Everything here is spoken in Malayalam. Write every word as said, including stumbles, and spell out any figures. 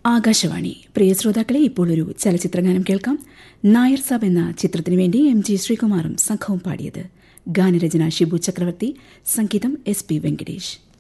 ആകാശവാണി. പ്രിയ ശ്രോതാക്കളെ, ഇപ്പോൾ ഒരു ചലച്ചിത്രഗാനം കേൾക്കാം. നായർ സാബ് എന്ന ചിത്രത്തിനു വേണ്ടി എം ജി ശ്രീകുമാറും സംഘവും പാടിയത്. ഗാനരചന ഷിബു ചക്രവർത്തി, സംഗീതം എസ് പി വെങ്കടേഷ്.